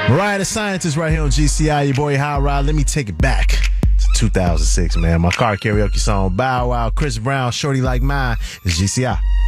Mariah the Scientist right here on GCI. Your boy High Rod. Let me take it back to 2006, man. My car karaoke song, Bow Wow, Chris Brown, Shorty Like Mine is GCI.